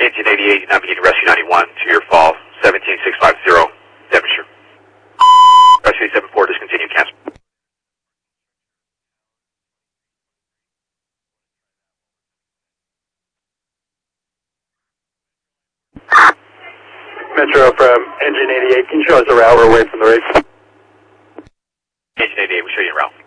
Engine 88, navigating Rescue 91 to your fall, 17650, Devonshire. Rescue 74, discontinue, cancel. Metro from Engine 88, can you show us a route? We're away from the race. Engine 88, we'll show you a route.